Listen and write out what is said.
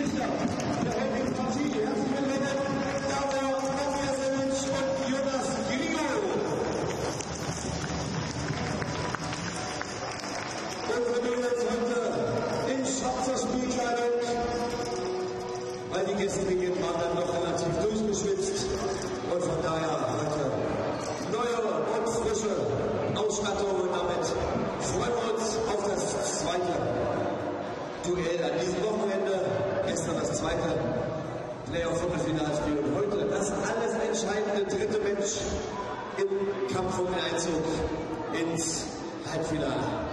Sieger der heutigen Partie. Herzlich willkommen, Dario Tomiasevic und Jonas Grigo. Unsere Mädels heute in schwarzer Spielkleidung, weil die gestrigen waren dann noch relativ durchgeschwitzt und von daher heute neue und frische Ausstattung und damit freuen wir uns auf das zweite Duell an diesem Wochenende. Gestern das zweite Playoff-Viertelfinalspiel und heute das alles entscheidende dritte Match im Kampf um den Einzug ins Halbfinale.